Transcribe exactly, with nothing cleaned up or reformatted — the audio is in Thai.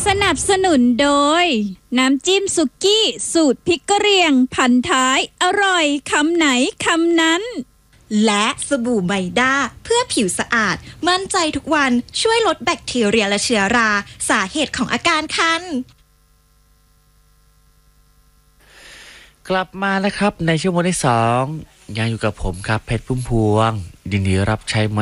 สนับสนุนโดยน้ำจิ้มสุกี้สูตรพริกกะเหรี่ยงพันท้ายอร่อยคำไหนคำนั้นและสบู่ไมด้าเพื่อผิวสะอาดมั่นใจทุกวันช่วยลดแบคทีเรียและเชื้อราสาเหตุของอาการคันกลับมานะครับในชั่วโมงที่สองยังอยู่กับผมครับเพชรพุ่มพวงยินดีรับใช้เหมือน